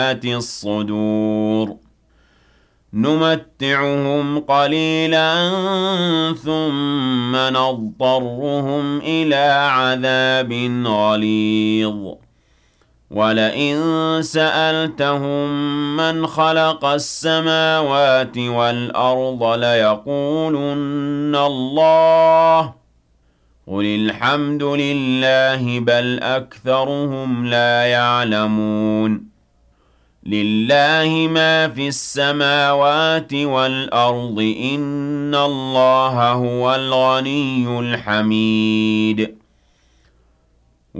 الصدور نمتعهم قليلا ثم نضطرهم إلى عذاب غليظ ولئن سألتهم من خلق السماوات والأرض ليقولن الله قل الحمد لله بل أكثرهم لا يعلمون لله ما في السماوات والأرض إن الله هو الغني الحميد